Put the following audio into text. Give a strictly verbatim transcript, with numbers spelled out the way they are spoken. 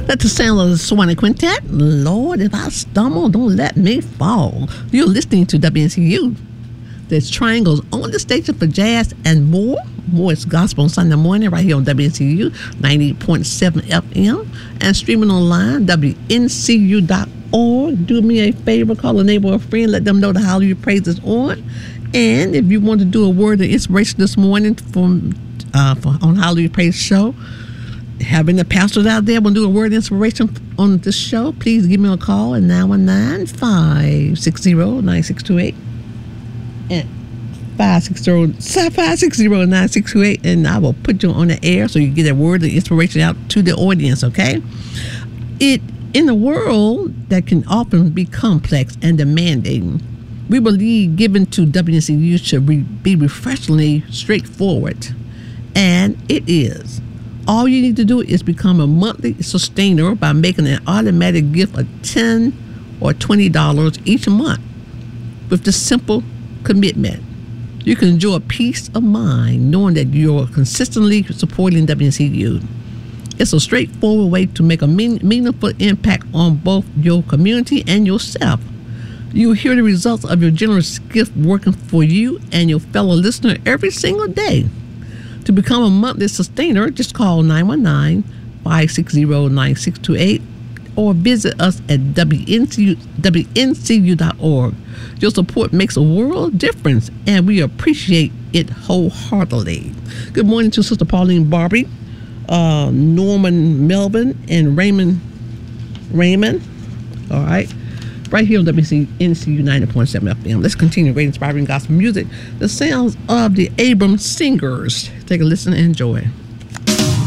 That's the sound of the Swanee Quintet. Lord, if I stumble, don't let me fall. You're listening to W N C U. There's Triangles on the station for jazz and more. More is gospel on Sunday morning right here on W N C U ninety-eight point seven F M and streaming online, W N C U dot org. Do me a favor, call a neighbor or a friend, let them know the Hallelujah Praise is on. And if you want to do a word of inspiration this morning from, uh, for, on Hallelujah Praise show, having the pastors out there want to do a word of inspiration on this show, please give me a call at nine one nine, five six zero, nine six two eight and five six zero, nine six two eight, and I will put you on the air so you get a word of inspiration out to the audience, okay? It in a world that can often be complex and demanding, we believe giving to W N C U should re- be refreshingly straightforward, and it is. All you need to do is become a monthly sustainer by making an automatic gift of ten dollars or twenty dollars each month. With this simple commitment, you can enjoy peace of mind knowing that you're consistently supporting W N C U. It's a straightforward way to make a mean, meaningful impact on both your community and yourself. You'll hear the results of your generous gift working for you and your fellow listener every single day. To become a monthly sustainer, just call nine one nine, five six zero, nine six two eight or visit us at W N C U, W N C U dot org. Your support makes a world difference, and we appreciate it wholeheartedly. Good morning to Sister Pauline Barbie, uh, Norman Melvin, and Raymond Raymond. All right. Right here on W N C U ninety point seven F M. Let's continue great inspiring gospel music. The sounds of the Abram Singers. Take a listen and enjoy.